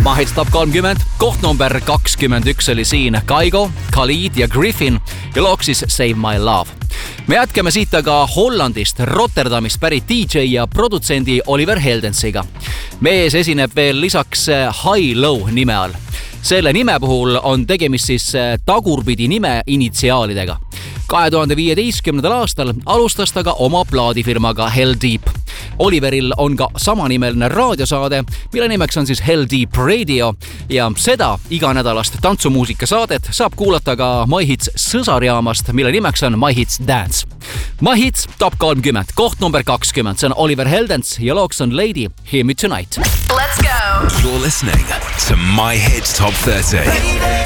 My Hits Top 30, koht number 21 oli siin Kaigo, Khalid ja Griffin ja looks siis Save My Love. Me jätkame siit aga Hollandist, Rotterdamist pärit DJ ja produtsendi Oliver Heldensiga. Mees esineb veel lisaks High Low nime all. Selle nime puhul on tegemist siis tagurpidi nime initsiaalidega. 2015. aastal alustas ta ka oma plaadifirmaga Hell Deep. Oliveril on ka samanimeline raadiosaade, mille nimeks on siis Hell Deep Radio ja seda iganädalast tantsumuusika saadet saab kuulata ka My Hits sõsarjaamast, mille nimeks on My Hits Dance. My Hits Top 30, koht number 20, see on Oliver Heldens ja looks on Lady, Hear Me Tonight. Let's go! You're listening to My Hits Top 30.